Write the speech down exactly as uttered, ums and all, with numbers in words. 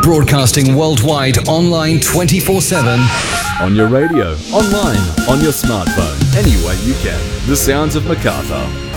Broadcasting worldwide, online twenty-four seven. On your radio, online, on your smartphone, any way you can. The sounds of Macarthur.